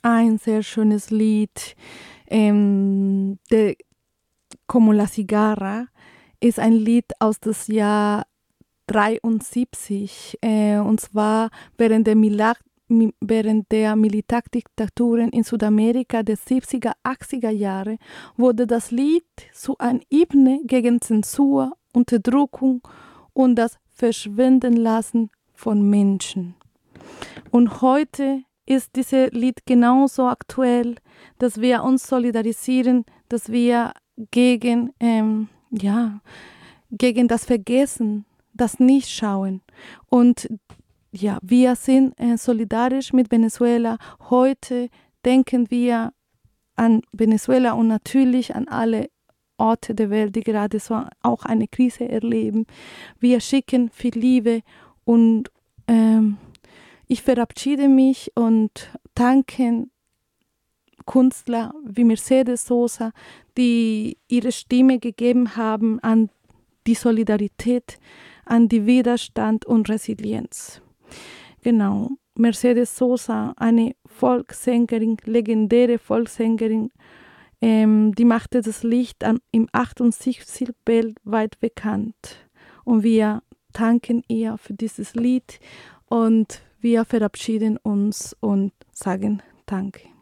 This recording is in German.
ein sehr schönes Lied, de Como la cigarra, ist ein Lied aus des Jahr 73, und zwar während der Militärdiktaturen in Südamerika der 70er, 80er Jahre wurde das Lied zu einem Hymne gegen Zensur, Unterdrückung und das Verschwindenlassen von Menschen. Und heute ist dieses Lied genauso aktuell, dass wir uns solidarisieren, dass wir gegen, gegen das Vergessen, das Nicht-Schauen. Und ja, wir sind solidarisch mit Venezuela. Heute denken wir an Venezuela und natürlich an alle Orte der Welt, die gerade so auch eine Krise erleben. Wir schicken viel Liebe und ich verabschiede mich und danke Künstler wie Mercedes Sosa, die ihre Stimme gegeben haben an die Solidarität, an die Widerstand und Resilienz. Genau, Mercedes Sosa, eine Volkssängerin, legendäre Volkssängerin, die machte das Licht im 68 weltweit bekannt. Und wir danken ihr für dieses Lied und wir verabschieden uns und sagen Danke.